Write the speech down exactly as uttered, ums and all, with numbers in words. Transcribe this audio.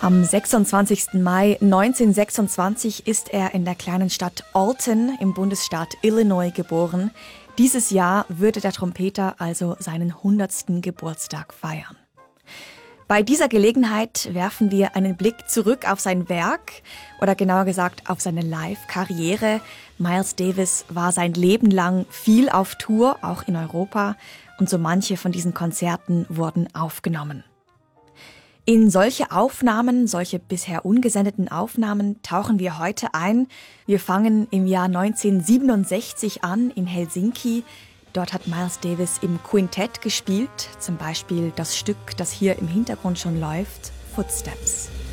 Am sechsundzwanzigsten Mai neunzehnhundertsechsundzwanzig ist er in der kleinen Stadt Alton im Bundesstaat Illinois geboren. Dieses Jahr würde der Trompeter also seinen hundertsten Geburtstag feiern. Bei dieser Gelegenheit werfen wir einen Blick zurück auf sein Werk oder genauer gesagt auf seine Live-Karriere. Miles Davis war sein Leben lang viel auf Tour, auch in Europa, und so manche von diesen Konzerten wurden aufgenommen. In solche Aufnahmen, solche bisher ungesendeten Aufnahmen, tauchen wir heute ein. Wir fangen im Jahr neunzehnhundertsiebenundsechzig an in Helsinki. Dort hat Miles Davis im Quintett gespielt, zum Beispiel das Stück, das hier im Hintergrund schon läuft, Footsteps.